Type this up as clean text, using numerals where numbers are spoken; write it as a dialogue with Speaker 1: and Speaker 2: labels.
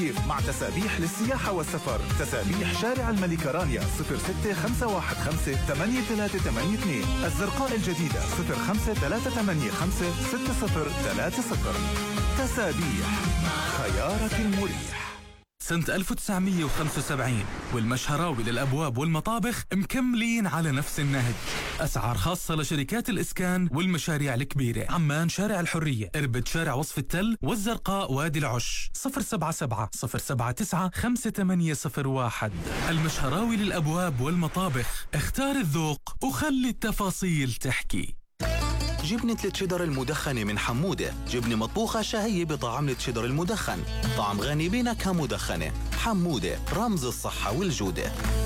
Speaker 1: مع تسابيح للسياحة والسفر. تسابيح شارع الملكة رانيا 06515 8382. الزرقاء الجديدة 05385 6030. تسابيح، خيارك المريح.
Speaker 2: سنة 1975 والمشهراوي للأبواب والمطابخ مكملين على نفس النهج. أسعار خاصة لشركات الإسكان والمشاريع الكبيرة. عمان شارع الحرية، إربد شارع وصف التل، والزرقاء وادي العش. 077 079 5801. المشهراوي للأبواب والمطابخ. اختار الذوق وخلي التفاصيل تحكي.
Speaker 3: جبنة التشيدر المدخنة من حمودة، جبنة مطبوخة شهية بطعم التشيدر المدخن، طعم غني بنكهة مدخنة. حمودة، رمز الصحة والجودة.